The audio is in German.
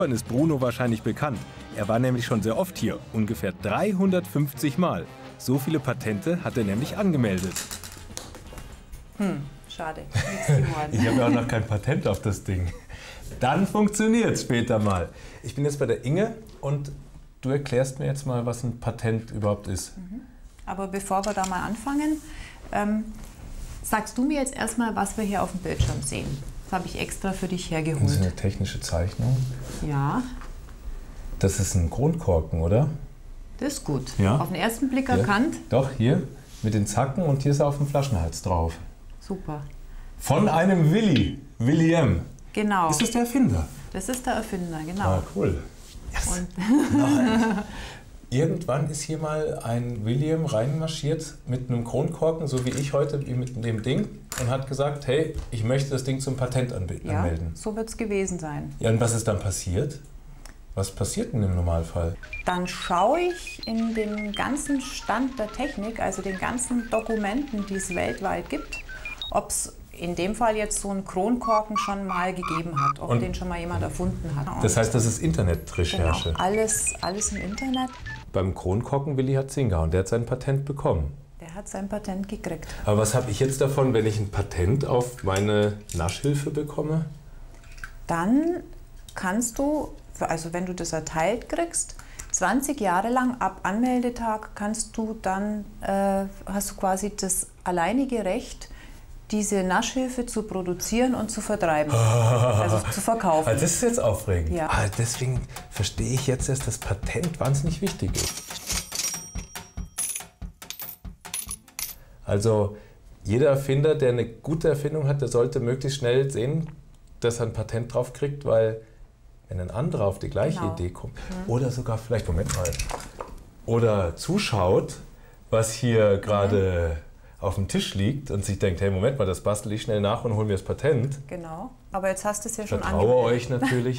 Ist Bruno wahrscheinlich bekannt. Er war nämlich schon sehr oft hier, ungefähr 350 Mal. So viele Patente hat er nämlich angemeldet. Schade. Ich habe ja auch noch kein Patent auf das Ding. Dann funktioniert es später mal. Ich bin jetzt bei der Inge und du erklärst mir jetzt mal, was ein Patent überhaupt ist. Aber bevor wir da mal anfangen, sagst du mir jetzt erstmal, was wir hier auf dem Bildschirm sehen. Das habe ich extra für dich hergeholt. Das ist eine technische Zeichnung. Ja. Das ist ein Kronkorken, oder? Das ist gut. Ja. Auf den ersten Blick Hier. erkannt. Doch, hier mit den Zacken und hier ist er auf dem Flaschenhals drauf. Super. Von einem William. Genau. Ist das der Erfinder? Das ist der Erfinder, genau. Ah, cool. Yes. Und Nein. Irgendwann ist hier mal ein William reinmarschiert mit einem Kronkorken, so wie ich heute mit dem Ding, und hat gesagt, hey, ich möchte das Ding zum Patent anmelden. so wird es gewesen sein. Ja, und was ist dann passiert? Was passiert denn im Normalfall? Dann schaue ich in den ganzen Stand der Technik, also den ganzen Dokumenten, die es weltweit gibt, ob es in dem Fall jetzt so einen Kronkorken schon mal gegeben hat, ob den schon mal jemand erfunden hat. Das heißt, das ist Internetrecherche. Genau, alles im Internet. Beim Kronkorken-Willi hat es hingehauen, der hat sein Patent bekommen. Der hat sein Patent gekriegt. Aber was habe ich jetzt davon, wenn ich ein Patent auf meine Naschhilfe bekomme? Dann kannst du, also wenn du das erteilt kriegst, 20 Jahre lang ab Anmeldetag kannst du dann, hast du quasi das alleinige Recht, diese Naschhilfe zu produzieren und zu vertreiben, also zu verkaufen. Das ist jetzt aufregend. Ja. Deswegen verstehe ich jetzt erst, dass Patent wahnsinnig wichtig ist. Also jeder Erfinder, der eine gute Erfindung hat, der sollte möglichst schnell sehen, dass er ein Patent drauf kriegt, weil wenn ein anderer auf die gleiche Idee kommt oder sogar vielleicht, Moment mal, oder zuschaut, was hier gerade auf dem Tisch liegt und sich denkt, hey, Moment mal, das bastel ich schnell nach und hol mir das Patent. Genau, aber jetzt hast du es ja schon angemeldet. Vertraue euch natürlich.